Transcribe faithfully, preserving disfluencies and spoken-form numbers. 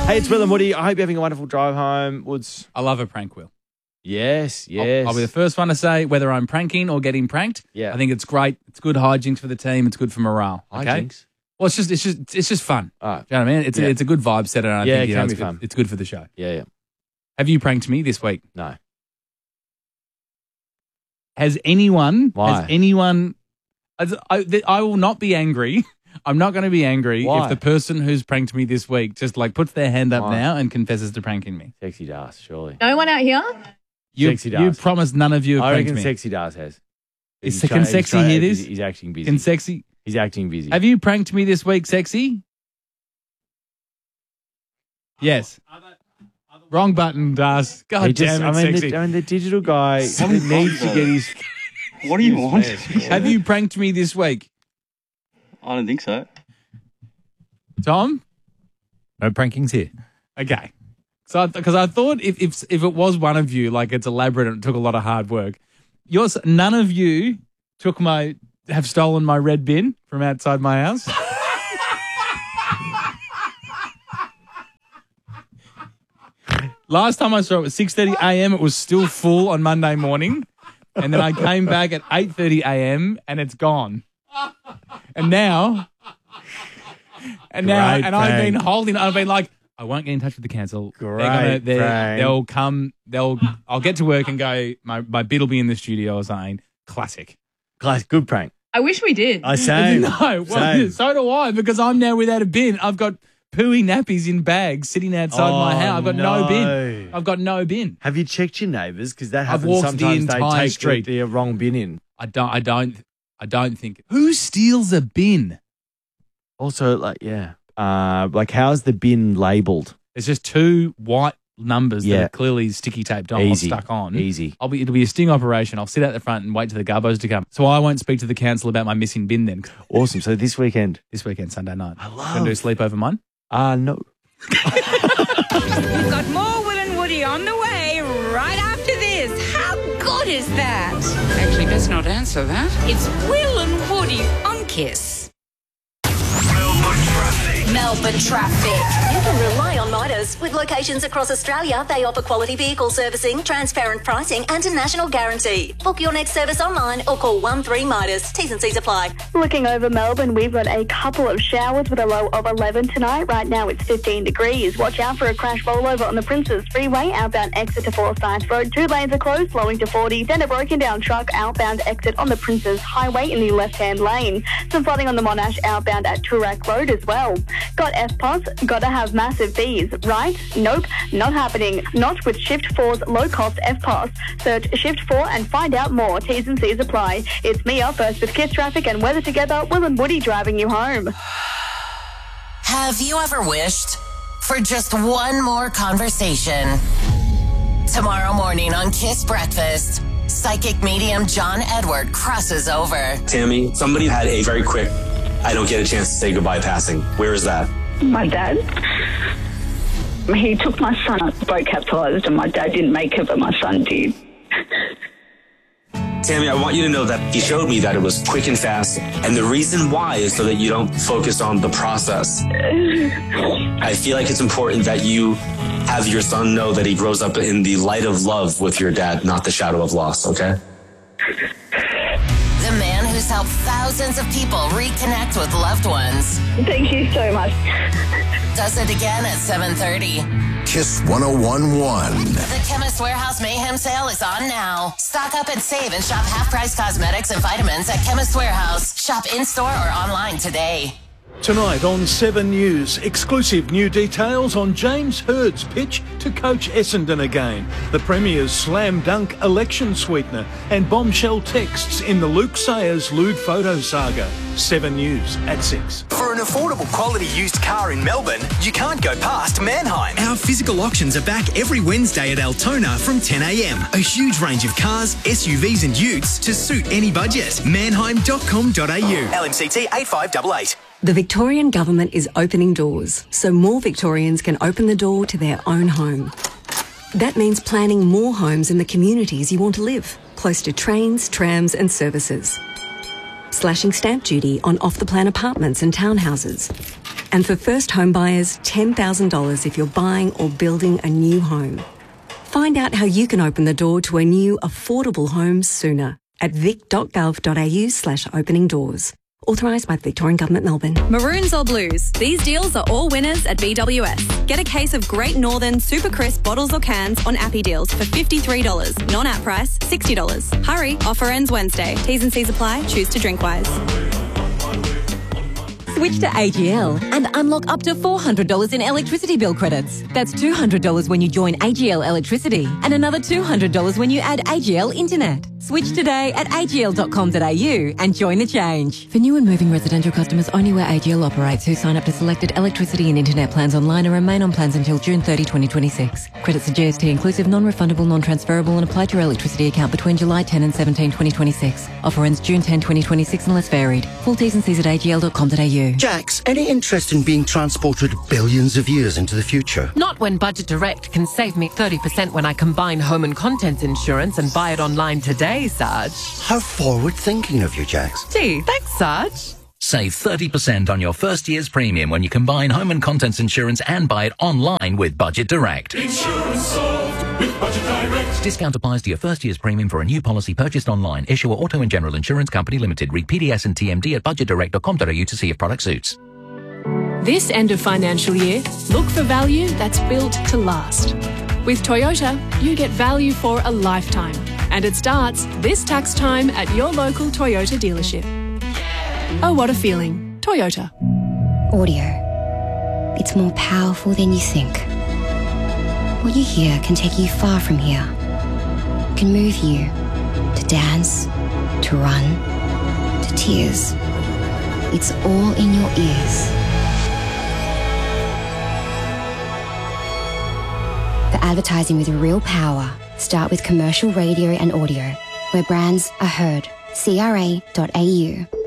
Hey, it's Will and Woody. I hope you're having a wonderful drive home. Woods. I love a prank, Will. Yes, yes. I'll, I'll be the first one to say whether I'm pranking or getting pranked. Yeah. I think it's great. It's good hijinks for the team. It's good for morale. Okay. Hijinks? Well, it's just it's just it's just fun. All right. Do you know what I mean? It's Yeah. a, it's a good vibe setter. And I Yeah, think, it you can know, be it's good, fun. It's good for the show. Yeah, yeah. Have you pranked me this week? No. Has anyone? Why? Has anyone? I, I, I will not be angry. I'm not going to be angry Why? if the person who's pranked me this week just like puts their hand up Why? now and confesses to pranking me. Sexy Das, surely. No one out here? You, Sexy you Das. promised none of you have I pranked reckon me. Sexy Das has. Is- He's can try- he's Sexy try- hear he's- this? He's acting busy. Can Sexy? He's acting busy. Have you pranked me this week, Sexy? Yes. Wrong button, Das. God He just- damn it, I mean, Sexy. the, I mean, the digital guy needs to get his... What do you want? Have you pranked me this week, I don't think so. Tom? No prankings here. Okay. So, because I thought if, if if it was one of you, like it's elaborate and it took a lot of hard work. Yours, none of you took my have stolen my red bin from outside my house. Last time I saw it was six thirty a.m. It was still full on Monday morning, and then I came back at eight thirty a.m. and it's gone. And now, and now, Great and I've been prank. holding. I've been like, I won't get in touch with the council. They're Great gonna, they're, prank. they'll come. They'll. I'll get to work and go. My my bid will be in the studio or something. Classic. Class, good prank. I wish we did. I say. No, well, Same. so do I because I'm now without a bin. I've got pooey nappies in bags sitting outside my Oh, house. I've got no. no. bin. I've got no bin. Have you checked your neighbours? Because that I've happens walked the sometimes. They entire take street. the, the wrong bin in. I don't. I don't. I don't think. Who steals a bin? Also, like, yeah. Uh, like, how's the bin labelled? It's just two white numbers Yeah. that are clearly sticky taped on Easy. or stuck on. Easy. I'll be. It'll be a sting operation. I'll sit out the front and wait till the garbos to come. So I won't speak to the council about my missing bin then. Awesome. So this weekend? This weekend, Sunday night. I Gonna do a love. sleepover mine. Uh, no. We've got more Will and Woody on the way right after this. How good is that? Actually, best not answer that. It's Will and Woody on Kiss. Melbourne traffic. You can rely on Midas. With locations across Australia, they offer quality vehicle servicing, transparent pricing and a national guarantee. Book your next service online or call one three Midas. T's and C's apply. Looking over Melbourne, we've got a couple of showers with a low of eleven tonight. Right now it's fifteen degrees. Watch out for a crash rollover on the Princes Freeway, outbound exit to Forsyth Road. Two lanes are closed, slowing to forty. Then a broken down truck, outbound exit on the Princes Highway in the left-hand lane. Some flooding on the Monash outbound at Toorak Road as well. Got F P O S? Gotta have massive fees, right? Nope, not happening. Not with Shift four's low-cost F P O S. Search Shift four and find out more. T's and C's apply. It's Mia, first with Kiss Traffic and Weather Together. Will and Woody driving you home. Have you ever wished for just one more conversation? Tomorrow morning on Kiss Breakfast, psychic medium John Edward crosses over. Tammy, somebody had a very quick, I don't get a chance to say goodbye passing. Where is that? My dad, he took my son, boat capsized, and my dad didn't make it, but my son did. Tammy, I want you to know that he showed me that it was quick and fast. And the reason why is so that you don't focus on the process. I feel like it's important that you have your son know that he grows up in the light of love with your dad, not the shadow of loss, okay? The man who's helped thousands of people reconnect with loved ones. Thank you so much. Does it again at seven thirty. Kiss one oh one point one. The Chemist Warehouse Mayhem sale is on now. Stock up and save and shop half-price cosmetics and vitamins at Chemist Warehouse. Shop in-store or online today. Tonight on Seven News, exclusive new details on James Hird's pitch to coach Essendon again, the Premier's slam dunk election sweetener, and bombshell texts in the Luke Sayers lewd photo saga. Seven News at six. For an affordable quality used car in Melbourne, you can't go past Mannheim. Our physical auctions are back every Wednesday at Altona from ten a m. A huge range of cars, S U Vs and utes to suit any budget. Mannheim dot com dot a u. L M C T eight five eight eight. The Victorian Government is opening doors, so more Victorians can open the door to their own home. That means planning more homes in the communities you want to live, close to trains, trams and services. slashing stamp duty on off-the-plan apartments and townhouses. And for first home buyers, ten thousand dollars if you're buying or building a new home. Find out how you can open the door to a new affordable home sooner at vic.gov.au slash opening doors. Authorised by the Victorian Government, Melbourne. Maroons or blues, these deals are all winners at B W S. Get a case of Great Northern Super Crisp bottles or cans on Appy Deals for fifty-three dollars. Non-app price, sixty dollars. Hurry, offer ends Wednesday. T's and C's apply. Choose to drink wise. Switch to A G L and unlock up to four hundred dollars in electricity bill credits. That's two hundred dollars when you join A G L Electricity and another two hundred dollars when you add A G L Internet. Switch today at a g l dot com dot a u and join the change. For new and moving residential customers, only where A G L operates, who sign up to selected electricity and internet plans online and remain on plans until June thirtieth, twenty twenty-six. Credits are G S T inclusive, non-refundable, non-transferable and apply to your electricity account between July tenth and seventeenth, twenty twenty-six. Offer ends June tenth, twenty twenty-six unless varied. Full T's and C's at a g l dot com dot a u. Jax, any interest in being transported billions of years into the future? Not when Budget Direct can save me thirty percent when I combine home and contents insurance and buy it online today, Sarge. How forward-thinking of you, Jax. Gee, thanks, Sarge. Save thirty percent on your first year's premium when you combine home and contents insurance and buy it online with Budget Direct. Insurance solved with Budget Direct. Discount applies to your first year's premium for a new policy purchased online. Issuer Auto and General Insurance Company Limited. Read P D S and T M D at budget direct dot com dot a u to see if product suits. This end of financial year, look for value that's built to last. With Toyota, you get value for a lifetime. And it starts this tax time at your local Toyota dealership. Oh, what a feeling. Toyota. Audio. It's more powerful than you think. What you hear can take you far from here. Can move you to dance, to run, to tears. It's all in your ears. For advertising with real power, start with commercial radio and audio, where brands are heard. C R A dot A U.